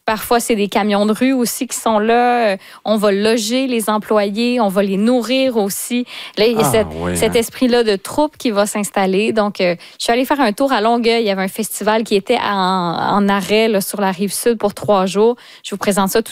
Parfois, c'est des camions de rue aussi qui sont là. On va loger les employés, on va les nourrir aussi. Là, il y a cet esprit-là de troupe qui va s'installer. Donc, je suis allée faire un tour à Longueuil. Il y avait un festival qui était en arrêt là, sur la Rive-Sud pour 3 jours. Je vous présente ça tout